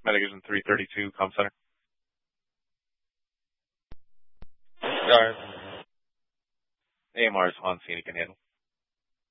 Medication 332, comm center. Alright. AMR is on scene, he can handle.